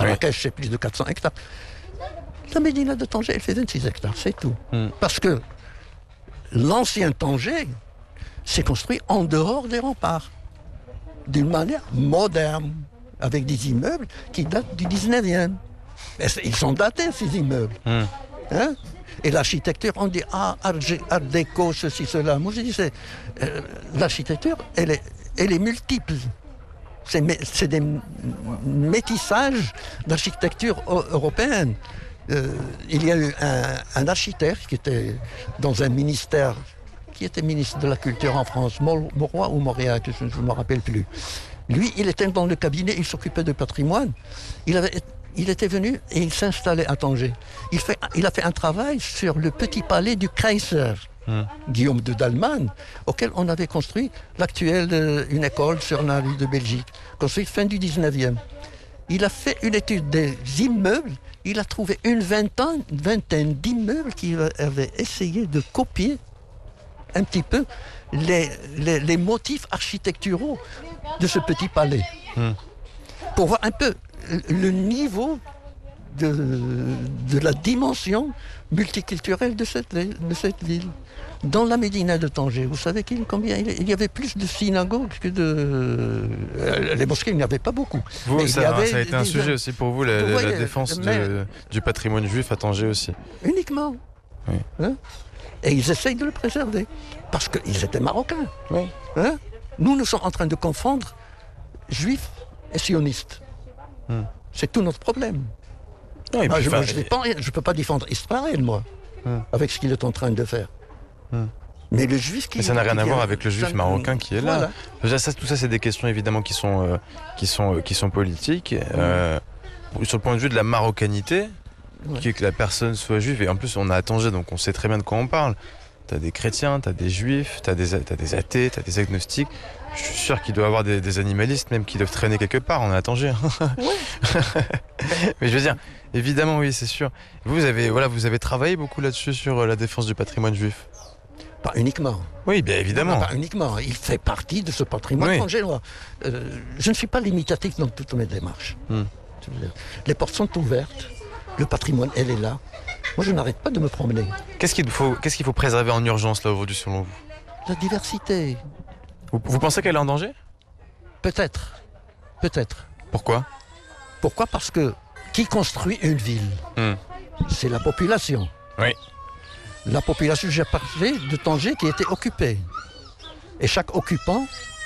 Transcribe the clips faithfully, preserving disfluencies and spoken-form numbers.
Marrakech, c'est plus de quatre cents hectares. La Médina de Tanger, elle fait vingt-six hectares, c'est tout. Mm. Parce que l'ancien Tanger s'est construit en dehors des remparts, d'une manière moderne, avec des immeubles qui datent du dix-neuvième. Ils sont datés, ces immeubles. Mm. Hein? Et l'architecture, on dit ah, art déco, ceci, cela. Moi, je dis, c'est, euh, l'architecture, elle est, elle est multiple. C'est, c'est des métissages d'architecture européenne. Euh, il y a eu un, un architecte qui était dans un ministère, qui était ministre de la Culture en France, Mauroy ou Mauriac, je ne me rappelle plus. Lui, il était dans le cabinet, il s'occupait de patrimoine. Il avait... Il était venu et il s'installait à Tanger. Il, fait, il a fait un travail sur le petit palais du Kaiser, mmh. Guillaume de Dalman, auquel on avait construit l'actuelle, euh, une école sur la rue de Belgique, construite fin du dix-neuvième. Il a fait une étude des immeubles, il a trouvé une vingtaine, une vingtaine d'immeubles qu'il avait essayé de copier un petit peu les, les, les motifs architecturaux de ce petit palais. Mmh. Pour voir un peu le niveau de, de la dimension multiculturelle de cette, de cette ville. Dans la Médina de Tanger, vous savez qu'il, combien il y avait plus de synagogues que de... Les mosquées, il n'y avait pas beaucoup. Vous, ça, il y avait ça a été un sujet gens... aussi pour vous, la, vous voyez, la défense mais... de, du patrimoine juif à Tanger aussi. Uniquement. Oui. Hein? Et ils essayent de le préserver. Parce qu'ils étaient marocains. Oui. Hein? Nous, nous sommes en train de confondre juifs et sionistes. Hmm. C'est tout notre problème. Non, ah, je ne peux pas défendre Israël, moi, hmm. avec ce qu'il est en train de faire. Hmm. Mais le juif qui... Mais ça n'a rien à voir avec le juif ça... marocain qui est là. Voilà. Ça, tout ça, c'est des questions évidemment qui sont, euh, qui sont, euh, qui sont politiques. Hmm. Euh, sur le point de vue de la marocanité, ouais. qui est que la personne soit juive, et en plus on a à Tanger, donc on sait très bien de quoi on parle. T'as des chrétiens, t'as des juifs, t'as des, t'as des athées, t'as des agnostiques. Je suis sûr qu'il doit y avoir des, des animalistes même qui doivent traîner quelque part, on est à Tanger. Ouais. Mais je veux dire, évidemment oui, c'est sûr. Vous avez, voilà, vous avez travaillé beaucoup là-dessus sur la défense du patrimoine juif. Pas uniquement. Oui, bien évidemment. Non, pas uniquement. Il fait partie de ce patrimoine tangérois. Oui. Euh, je ne suis pas limitatif dans toutes mes démarches. Hmm. Les portes sont ouvertes. Le patrimoine, elle est là. Moi, je n'arrête pas de me promener. Qu'est-ce qu'il faut, qu'est-ce qu'il faut préserver en urgence là aujourd'hui selon vous? La diversité. Vous, vous pensez qu'elle est en danger? Peut-être. Peut-être. Pourquoi? Pourquoi? Parce que qui construit une ville? hmm. C'est la population. Oui. La population, j'ai parlé de Tanger qui était occupée. Et chaque occupant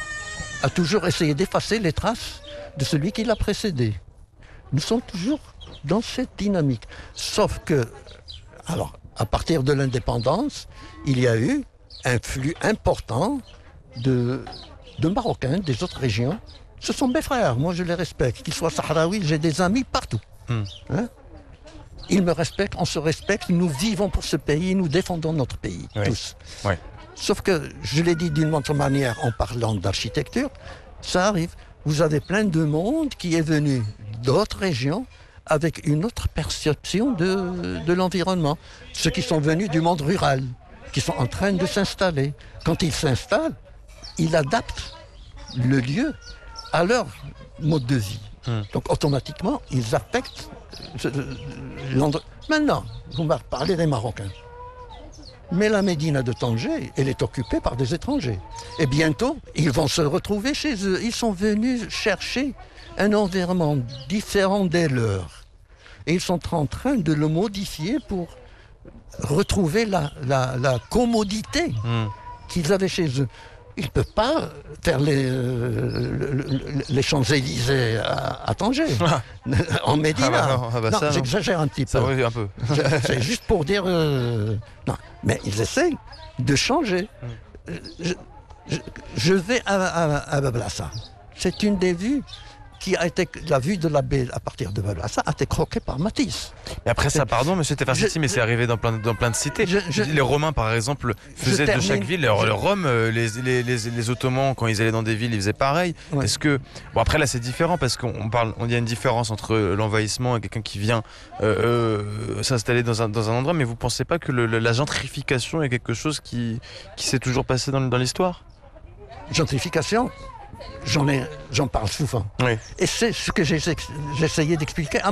a toujours essayé d'effacer les traces de celui qui l'a précédé. Nous sommes toujours dans cette dynamique. Sauf que, alors, à partir de l'indépendance, il y a eu un flux important de, de Marocains des autres régions. Ce sont mes frères, moi je les respecte. Qu'ils soient sahraouis, j'ai des amis partout. Mm. Hein? Ils me respectent, on se respecte, nous vivons pour ce pays, nous défendons notre pays, oui. tous. Oui. Sauf que, je l'ai dit d'une autre manière en parlant d'architecture, ça arrive. Vous avez plein de monde qui est venu d'autres régions avec une autre perception de, de l'environnement. Ceux qui sont venus du monde rural, qui sont en train de s'installer. Quand ils s'installent, ils adaptent le lieu à leur mode de vie. Hum. Donc automatiquement, ils affectent l'endroit. Maintenant, vous m'avez parlé des Marocains. Mais la Médina de Tanger, elle est occupée par des étrangers. Et bientôt, ils vont se retrouver chez eux. Ils sont venus chercher un environnement différent des leurs. Et ils sont en train de le modifier pour retrouver la, la, la commodité mmh. qu'ils avaient chez eux. Ils ne peuvent pas faire les, euh, les Champs-Élysées à, à Tanger, ah. en Médina. Ah bah non, ah bah non ça, j'exagère un petit ça peu. Oui, un peu. C'est juste pour dire... Euh, non, mais ils essayent de changer. Mmh. Je, je, je vais à, à, à Bablassa. C'est une des vues qui a été, la vue de la baie à partir de Bablassa a été croquée par Matisse. Et après ça, pardon, monsieur Tefersiti, mais c'est arrivé dans plein, dans plein de cités. Je, je, les Romains, par exemple, faisaient termine, de chaque ville, le Rome, les, les, les, les Ottomans, quand ils allaient dans des villes, ils faisaient pareil. Ouais. Est-ce que, bon après là c'est différent parce qu'on parle, on y a une différence entre l'envahissement et quelqu'un qui vient euh, euh, s'installer dans un, dans un endroit, mais vous pensez pas que le, la gentrification est quelque chose qui, qui s'est toujours passé dans, dans l'histoire? Gentrification, j'en ai, j'en parle souvent. Oui. Et c'est ce que j'ai essayé d'expliquer à